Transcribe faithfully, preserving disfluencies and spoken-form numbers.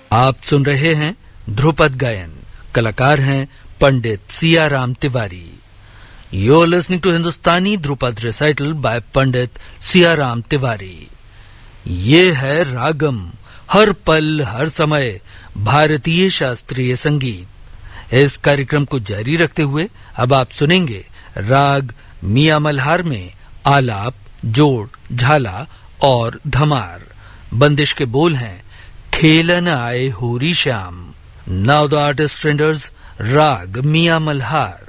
आप सुन रहे हैं ध्रुपद गायन। कलाकार हैं पंडित Siyaram Tiwari. You're listening to Hindustani Dhrupad recital bye पंडित सियाराम तिवारी। ये है रागम, हर पल हर समय भारतीय शास्त्रीय संगीत। इस कार्यक्रम को जारी रखते हुए अब आप सुनेंगे राग मियां मल्हार में आलाप, जोड़, झाला और धमार। बंदिश के बोल हैं खेलन आए होरी Shyam. Now the artist renders राग मियां मल्हार।